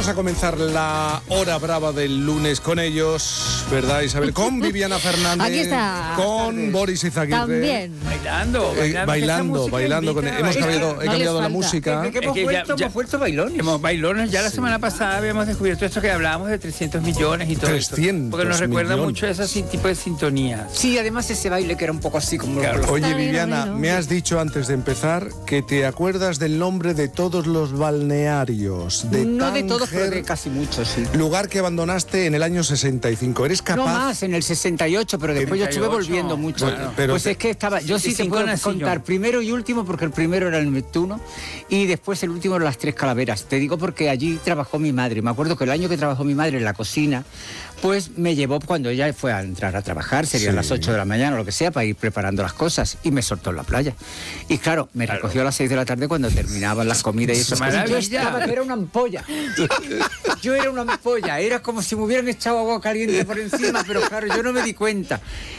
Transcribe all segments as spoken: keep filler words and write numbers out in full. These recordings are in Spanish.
Vamos a comenzar la hora brava del lunes con ellos, ¿verdad, Isabel? Con Viviana Fernández. Aquí está. Con Boris Izaguirre. También. Bailando, Eh, bailando, bailando, bailando con, hemos Es que cambiado, no he les cambiado la falta. música. Es que hemos ya- vuelto, ya- hemos vuelto bailones. Hemos bailones, ya la semana pasada habíamos descubierto esto que hablábamos de trescientos millones y todo trescientos esto, porque nos recuerda millones. mucho a ese sin- tipo de sintonías. Sí, además ese baile que era un poco así como... Claro. Oye, Está bien, Viviana, bueno. me has dicho antes de empezar que te acuerdas del nombre de todos los balnearios. De No de todos, pero Tánger, de casi muchos, sí. lugar que abandonaste en el año sesenta y cinco. ¿Eres capaz? No más, en el sesenta y ocho, pero después yo estuve sesenta y ocho, volviendo mucho. claro. Pero pues te- es que estaba... Yo sí te cinco puedo nací yo. contar primero y último, porque el primero era el Neptuno y después el último era las Tres Calaveras. Te digo porque allí trabajó mi madre. Me acuerdo que el año que trabajó mi madre en la cocina, pues me llevó cuando ella fue a entrar a trabajar, serían Sí. las ocho de la mañana o lo que sea, para ir preparando las cosas, y me soltó en la playa. Y claro, me Claro. recogió a las seis de la tarde cuando terminaban las comidas y eso. Maravilla. Yo estaba que era una ampolla. Yo era una ampolla, era como si me hubieran echado agua caliente por encima, pero claro, yo no me di cuenta.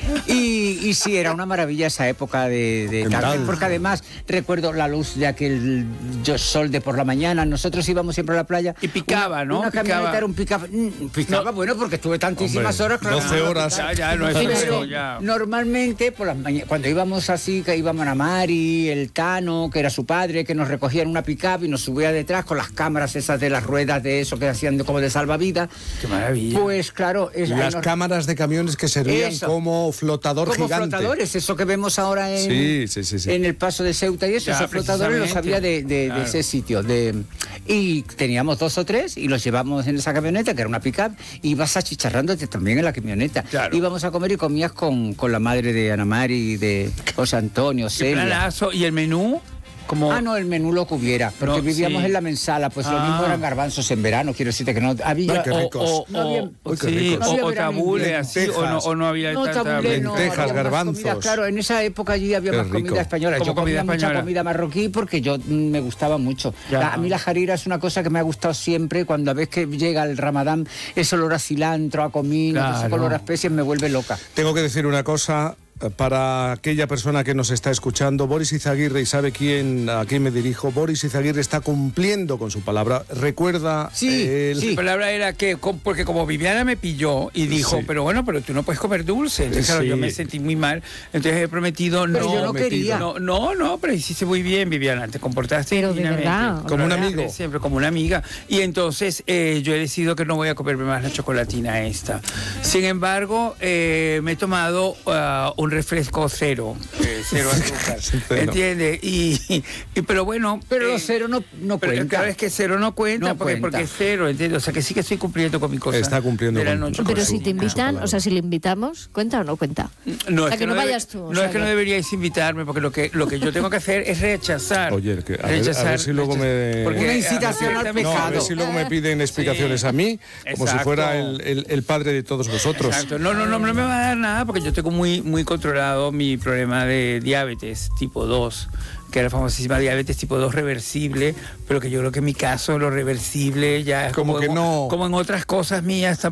Y, y sí, era una maravilla esa época de, de En Tánger, Tánger. porque además recuerdo la luz de aquel yo- sol de por la mañana. Nosotros íbamos siempre a la playa. Y picaba, Una- ¿no? Una Picaba. camioneta era un picaba. mm, Picaba, bueno, porque estuve tantísimas Hombre, horas. claro, doce no iba a horas. picar. Ya, ya, no es Pero eso, ya. normalmente, por las mañanas, cuando íbamos así, que íbamos a Mari, el Tano, que era su padre, que nos recogía en una pick-up y nos subía detrás con las cámaras esas de las ruedas de eso que hacían de- como de salvavidas. Qué maravilla. Pues claro, es, ahí Las nos- cámaras de camiones que servían Eso. como flotador como gigante. flotadores, eso que vemos ahora en, Sí, sí, sí, sí. en el paso de Ceuta y eso, Ya, esos flotadores los había de, de- de Claro. ese sitio. De, y teníamos dos o tres y los llevamos en esa camioneta, que era una pick-up, y ibas achicharrándote también en la camioneta. Claro. Íbamos a comer y comías con, con la madre de Ana Mari, de José Antonio, Qué Celia. planazo. ¿Y el menú? Como... Ah, no, el menú lo que hubiera, porque No, vivíamos sí. en la mensala, pues lo Ah. mismo eran garbanzos en verano, quiero decirte que no había... Ay, qué o, ricos. o, No había- o- Uy, qué sí, ricos. No o, había o verano tabule ni así, o no, lentejas. o no había No, tanta tabulé, no, lentejas, había más garbanzos. comida, claro, en esa época allí había Qué más rico. comida española. Como Yo comía comida mucha española. comida marroquí porque yo mm, me gustaba mucho. Ya. La- a mí la jarira es una cosa que me ha gustado siempre. Cuando a veces que llega el Ramadán, ese olor a cilantro, a comino, ese Claro. olor a especies me vuelve loca. Tengo que decir una cosa eh, para aquella persona que nos está escuchando. Boris Izaguirre, y sabe quién, a quién me dirijo, Boris Izaguirre está cumpliendo con su palabra. Recuerda... Sí, el- sí. La palabra era que, com- porque como Viviana me pilló y dijo, Sí. pero bueno, pero tú no puedes comer dulce. Entonces, claro, Sí. yo me sentí muy mal. Entonces he prometido Pero no. yo no me quería. No, no, no, pero hiciste muy bien, Viviana. Te comportaste Pero de divinamente. verdad. Como un Lo amigo. Siempre, como una amiga. Y entonces eh, yo he decidido que no voy a comerme más la chocolatina esta. Sin embargo, eh, me he tomado ah, un refresco cero. eh, cero azúcar. Cero. ¿Entiendes? Y, y- pero bueno. Pero eh, los cero no, no pero cuenta. claro, es que cero no cuenta, No porque, cuenta. porque es cero, ¿entiendes? O sea, que sí que estoy cumpliendo con mi cosa. Está cumpliendo de la con- noche con Pero su- si te con su invitan, palabra. o sea, si le invitamos, ¿cuenta o no cuenta? No, O es sea, que no debe- vayas tú, o No, sea, es que no que- deberíais invitarme, porque lo que, lo que yo tengo que hacer es rechazar. Oye, que- a ver- a ver si luego me- porque- Una incitación al abiertamente- No, a ver pecado. si luego me piden explicaciones Sí. a mí, como si Exacto. fuera el, el- el padre de todos vosotros. Exacto. No, no, no, no me va a dar nada porque yo tengo muy, muy controlado mi problema de diabetes tipo dos, que era la famosísima diabetes tipo dos reversible, pero que yo creo que en mi caso lo reversible ya es Como que en- no. como en otras cosas mías